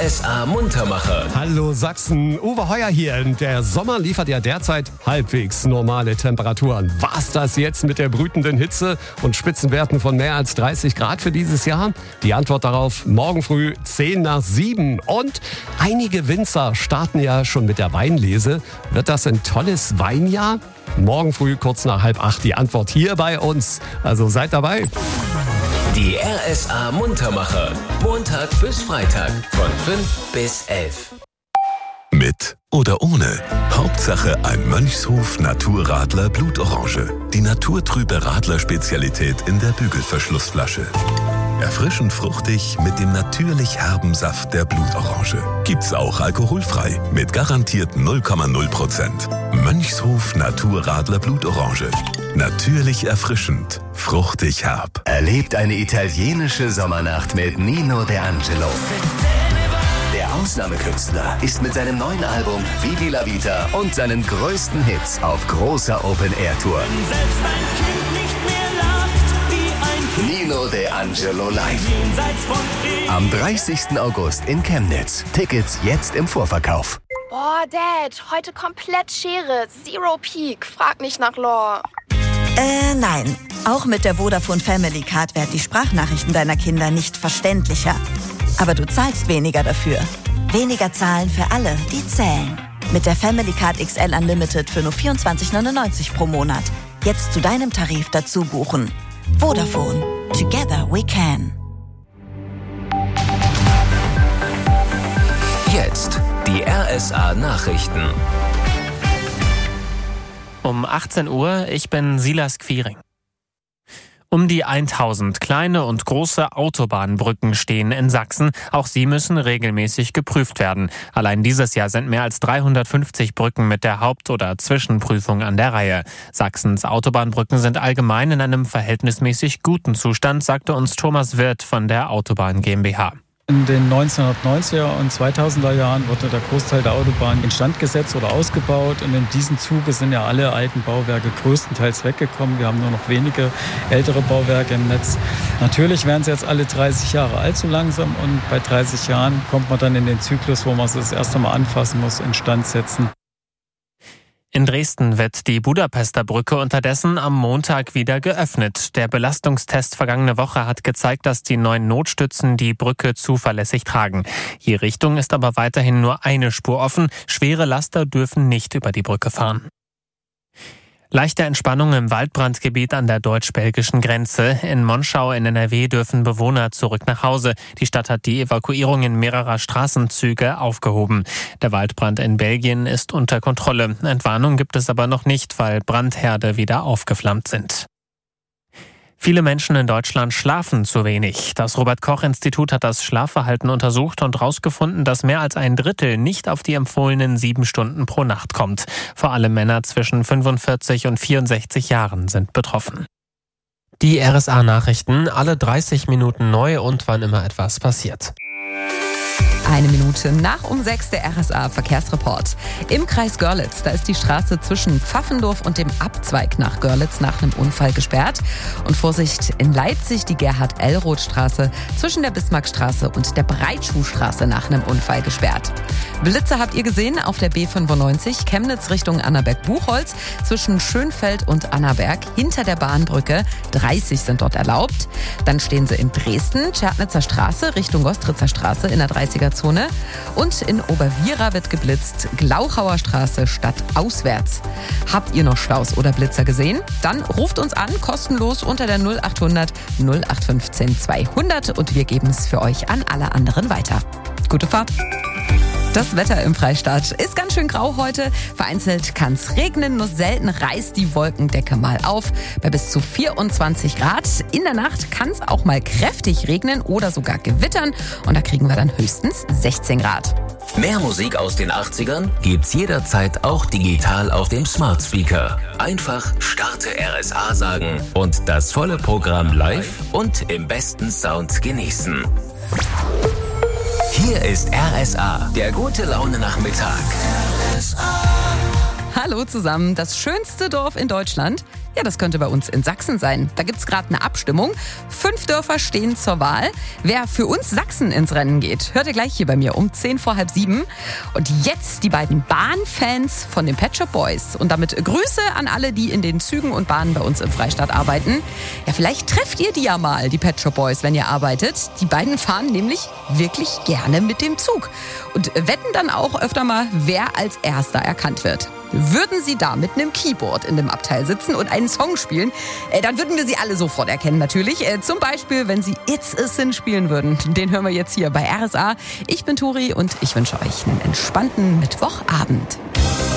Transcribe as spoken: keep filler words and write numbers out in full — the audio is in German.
S A Muntermacher. Hallo Sachsen, Uwe Heuer hier. Der Sommer liefert ja derzeit halbwegs normale Temperaturen. War's das jetzt mit der brütenden Hitze und Spitzenwerten von mehr als dreißig Grad für dieses Jahr? Die Antwort darauf morgen früh zehn nach sieben. Und einige Winzer starten ja schon mit der Weinlese. Wird das ein tolles Weinjahr? Morgen früh kurz nach halb acht die Antwort hier bei uns. Also seid dabei. Die R S A Muntermacher. Montag bis Freitag von fünf bis elf. Mit oder ohne. Hauptsache ein Mönchshof Naturradler Blutorange. Die naturtrübe Radler-Spezialität in der Bügelverschlussflasche. Erfrischend fruchtig mit dem natürlich herben Saft der Blutorange. Gibt's auch alkoholfrei mit garantiert null Komma null Prozent. Mönchshof Naturradler Blutorange. Natürlich erfrischend, fruchtig herb. Erlebt eine italienische Sommernacht mit Nino D'Angelo. Der Ausnahmekünstler ist mit seinem neuen Album Vivi la Vita und seinen größten Hits auf großer Open-Air-Tour. Nino D'Angelo live. Am dreißigsten August in Chemnitz. Tickets jetzt im Vorverkauf. Boah, Dad, heute komplett Schere. Zero Peak. Frag nicht nach Lore. Äh, nein. Auch mit der Vodafone Family Card werden die Sprachnachrichten deiner Kinder nicht verständlicher. Aber du zahlst weniger dafür. Weniger zahlen für alle, die zählen. Mit der Family Card X L Unlimited für nur vierundzwanzig neunundneunzig pro Monat. Jetzt zu deinem Tarif dazu buchen. Vodafone. Together we can. Jetzt die R S A Nachrichten. Um achtzehn Uhr, ich bin Silas Quiring. Um die tausend kleine und große Autobahnbrücken stehen in Sachsen. Auch sie müssen regelmäßig geprüft werden. Allein dieses Jahr sind mehr als dreihundertfünfzig Brücken mit der Haupt- oder Zwischenprüfung an der Reihe. Sachsens Autobahnbrücken sind allgemein in einem verhältnismäßig guten Zustand, sagte uns Thomas Wirth von der Autobahn GmbH. In den neunzehnhundertneunziger und zweitausender Jahren wurde der Großteil der Autobahn instand gesetzt oder ausgebaut. Und in diesem Zuge sind ja alle alten Bauwerke größtenteils weggekommen. Wir haben nur noch wenige ältere Bauwerke im Netz. Natürlich werden sie jetzt alle dreißig Jahre alt so langsam. Und bei dreißig Jahren kommt man dann in den Zyklus, wo man es das erste Mal anfassen muss, instand setzen. In Dresden wird die Budapester Brücke unterdessen am Montag wieder geöffnet. Der Belastungstest vergangene Woche hat gezeigt, dass die neuen Notstützen die Brücke zuverlässig tragen. Je Richtung ist aber weiterhin nur eine Spur offen. Schwere Laster dürfen nicht über die Brücke fahren. Leichte Entspannung im Waldbrandgebiet an der deutsch-belgischen Grenze. In Monschau in N R W dürfen Bewohner zurück nach Hause. Die Stadt hat die Evakuierungen mehrerer Straßenzüge aufgehoben. Der Waldbrand in Belgien ist unter Kontrolle. Entwarnung gibt es aber noch nicht, weil Brandherde wieder aufgeflammt sind. Viele Menschen in Deutschland schlafen zu wenig. Das Robert-Koch-Institut hat das Schlafverhalten untersucht und herausgefunden, dass mehr als ein Drittel nicht auf die empfohlenen sieben Stunden pro Nacht kommt. Vor allem Männer zwischen fünfundvierzig und vierundsechzig Jahren sind betroffen. Die R S A-Nachrichten, alle dreißig Minuten neu und wann immer etwas passiert. Eine Minute nach um sechs der R S A-Verkehrsreport. Im Kreis Görlitz, da ist die Straße zwischen Pfaffendorf und dem Abzweig nach Görlitz nach einem Unfall gesperrt. Und Vorsicht, in Leipzig die Gerhard-Ellroth-Straße zwischen der Bismarckstraße und der Breitschuhstraße nach einem Unfall gesperrt. Blitze habt ihr gesehen auf der B fünfundneunzig, Chemnitz Richtung Annaberg-Buchholz, zwischen Schönfeld und Annaberg, hinter der Bahnbrücke. dreißig sind dort erlaubt. Dann stehen sie in Dresden, Tschernitzer Straße Richtung Gostritzer Straße in der dreißiger Zone. Und in Oberwiera wird geblitzt, Glauchauer Straße stadtauswärts. Habt ihr noch Staus oder Blitzer gesehen? Dann ruft uns an, kostenlos unter der null achthundert null acht fünfzehn zweihundert und wir geben es für euch an alle anderen weiter. Gute Fahrt! Das Wetter im Freistaat ist ganz schön grau heute. Vereinzelt kann es regnen, nur selten reißt die Wolkendecke mal auf. Bei bis zu vierundzwanzig Grad. In der Nacht kann es auch mal kräftig regnen oder sogar gewittern. Und da kriegen wir dann höchstens sechzehn Grad. Mehr Musik aus den achtzigern gibt's jederzeit auch digital auf dem Smart Speaker. Einfach Starte R S A sagen und das volle Programm live und im besten Sound genießen. Hier ist R S A, der gute Laune Nachmittag. Hallo zusammen, das schönste Dorf in Deutschland Ja, das könnte bei uns in Sachsen sein. Da gibt's gerade eine Abstimmung. Fünf Dörfer stehen zur Wahl. Wer für uns Sachsen ins Rennen geht, hört ihr gleich hier bei mir um zehn vor halb sieben. Und jetzt die beiden Bahnfans von den Pet Shop Boys. Und damit Grüße an alle, die in den Zügen und Bahnen bei uns im Freistaat arbeiten. Ja, vielleicht trefft ihr die ja mal, die Pet Shop Boys, wenn ihr arbeitet. Die beiden fahren nämlich wirklich gerne mit dem Zug. Und wetten dann auch öfter mal, wer als Erster erkannt wird. Würden sie da mit einem Keyboard in dem Abteil sitzen und einen Song spielen, äh, dann würden wir sie alle sofort erkennen natürlich. Äh, zum Beispiel, wenn sie It's a Sin spielen würden. Den hören wir jetzt hier bei R S A. Ich bin Turi und ich wünsche euch einen entspannten Mittwochabend.